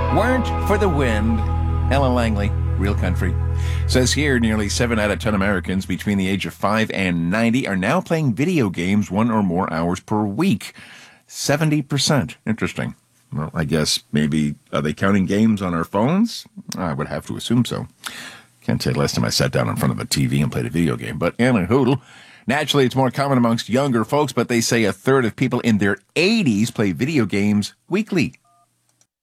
Weren't for the wind. Ellen Langley, Real Country. Says here nearly 7 out of 10 Americans between the age of 5 and 90 are now playing video games 1 or more hours per week. 70%. Interesting. Well, I guess maybe, are they counting games on our phones? I would have to assume so. Can't say the last time I sat down in front of a TV and played a video game, but anywho, naturally it's more common amongst younger folks, but they say a third of people in their 80s play video games weekly.